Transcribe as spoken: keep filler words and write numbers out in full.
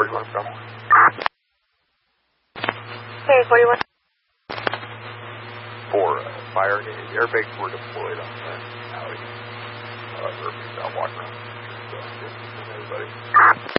forty-one from. Okay, forty-one. Four uh, fire airbags were deployed on the alley. Uh, Irving, I'll walk around. So, everybody.